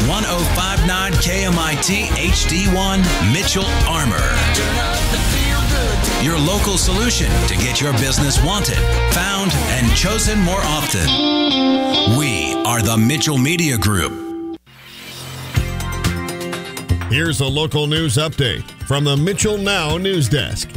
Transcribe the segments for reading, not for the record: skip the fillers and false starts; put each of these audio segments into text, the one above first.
1059 KMIT HD1 Mitchell Armor. Your local solution to get your business wanted, found, and chosen more often. We are the Mitchell Media Group. Here's a local news update from the Mitchell Now News Desk.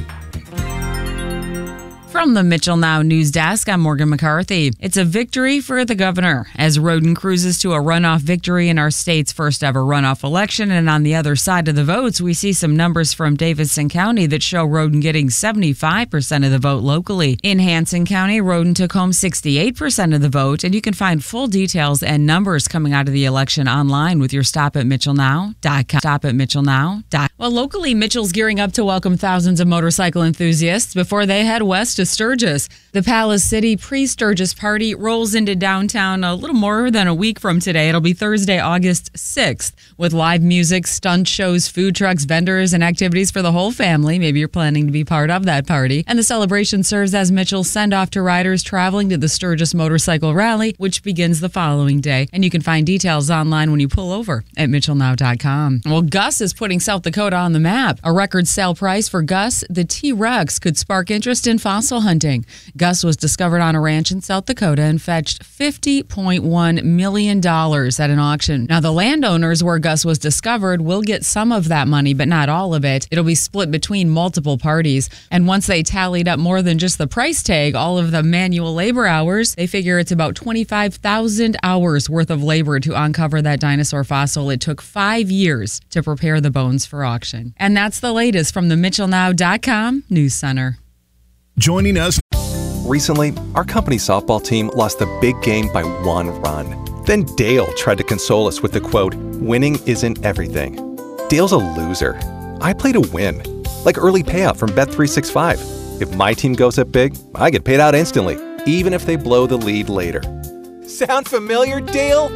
From the Mitchell Now News Desk, I'm Morgan McCarthy. It's a victory for the governor as Roden cruises to a runoff victory in our state's first ever runoff election. And on the other side of the votes, we see some numbers from Davidson County that show Roden getting 75% of the vote locally. In Hanson County, Roden took home 68% of the vote, and you can find full details and numbers coming out of the election online with your stop at mitchellnow.com. Stop at mitchellnow.com. Well, locally, Mitchell's gearing up to welcome thousands of motorcycle enthusiasts before they head west to Sturgis. The Palace City pre-Sturgis party rolls into downtown a little more than a week from today. It'll be Thursday, August 6th, with live music, stunt shows, food trucks, vendors, and activities for the whole family. Maybe you're planning to be part of that party. And the celebration serves as Mitchell's send-off to riders traveling to the Sturgis Motorcycle Rally, which begins the following day. And you can find details online when you pull over at mitchellnow.com. Well, Gus is putting South Dakota on the map. A record sale price for Gus, the T-Rex, could spark interest in fossil hunting. Gus was discovered on a ranch in South Dakota and fetched $50.1 million at an auction. Now, the landowners where Gus was discovered will get some of that money, but not all of it. It'll be split between multiple parties. And once they tallied up more than just the price tag, all of the manual labor hours, they figure it's about 25,000 hours worth of labor to uncover that dinosaur fossil. It took 5 years to prepare the bones for auction. And that's the latest from the MitchellNow.com News Center. Joining us. Recently, our company's softball team lost the big game by 1 run. Then Dale tried to console us with the quote, "Winning isn't everything." Dale's a loser. I play to win, like early payout from Bet365. If my team goes up big, I get paid out instantly, even if they blow the lead later. Sound familiar, Dale?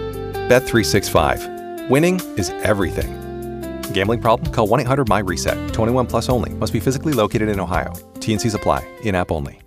Bet365. Winning is everything. Gambling problem? Call 1-800-MY-RESET. 21 plus only. Must be physically located in Ohio. T&Cs apply. In-app only.